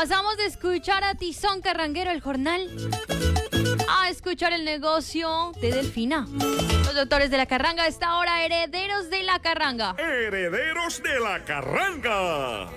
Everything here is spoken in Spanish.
Pasamos de escuchar a Tizón Carranguero, el jornal, a escuchar el negocio de Delfina. Los doctores de la carranga, a esta hora, herederos de la carranga. Herederos de la carranga.